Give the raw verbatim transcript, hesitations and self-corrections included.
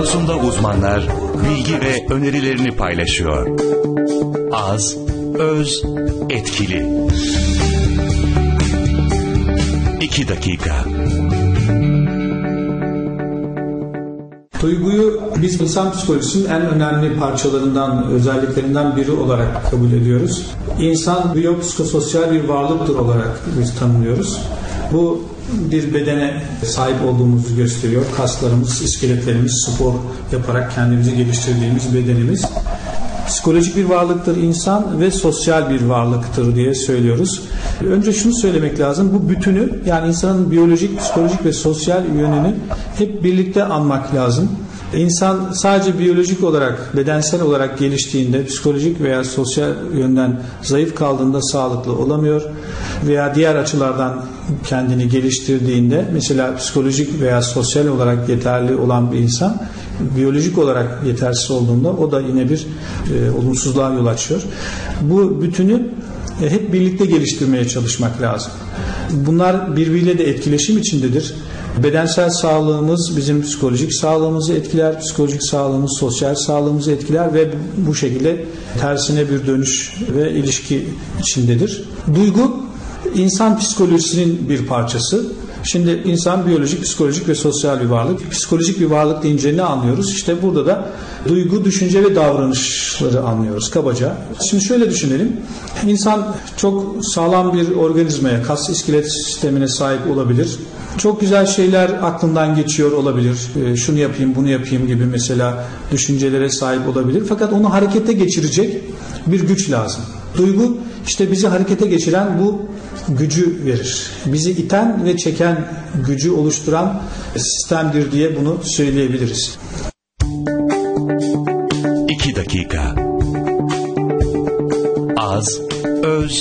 konusunda uzmanlar bilgi ve önerilerini paylaşıyor. Az, öz, etkili. İki dakika. Duyguyu biz insan psikolojisinin en önemli parçalarından, özelliklerinden biri olarak kabul ediyoruz. İnsan biyopsikososyal bir varlıktır olarak biz tanımlıyoruz. Bu bir bedene sahip olduğumuzu gösteriyor. Kaslarımız, iskeletlerimiz, spor yaparak kendimizi geliştirdiğimiz bedenimiz. Psikolojik bir varlıktır insan ve sosyal bir varlıktır diye söylüyoruz. Önce şunu söylemek lazım. Bu bütünü, yani insanın biyolojik, psikolojik ve sosyal yönünü hep birlikte anmak lazım. İnsan sadece biyolojik olarak, bedensel olarak geliştiğinde, psikolojik veya sosyal yönden zayıf kaldığında sağlıklı olamıyor veya diğer açılardan kendini geliştirdiğinde, mesela psikolojik veya sosyal olarak yeterli olan bir insan biyolojik olarak yetersiz olduğunda o da yine bir e, olumsuzluğa yol açıyor. Bu bütünü e, hep birlikte geliştirmeye çalışmak lazım. Bunlar birbiriyle de etkileşim içindedir. Bedensel sağlığımız bizim psikolojik sağlığımızı etkiler, psikolojik sağlığımız sosyal sağlığımızı etkiler ve bu şekilde tersine bir dönüş ve ilişki içindedir. Duygu insan psikolojisinin bir parçası. Şimdi insan biyolojik, psikolojik ve sosyal bir varlık. Psikolojik bir varlık deyince ne anlıyoruz? İşte burada da duygu, düşünce ve davranışları anlıyoruz kabaca. Şimdi şöyle düşünelim. İnsan çok sağlam bir organizmaya, kas iskelet sistemine sahip olabilir. Çok güzel şeyler aklından geçiyor olabilir. E, şunu yapayım, bunu yapayım gibi mesela düşüncelere sahip olabilir. Fakat onu harekete geçirecek bir güç lazım. Duygu işte bizi harekete geçiren bu gücü verir. Bizi iten ve çeken gücü oluşturan sistemdir diye bunu söyleyebiliriz. İki dakika. Az, öz,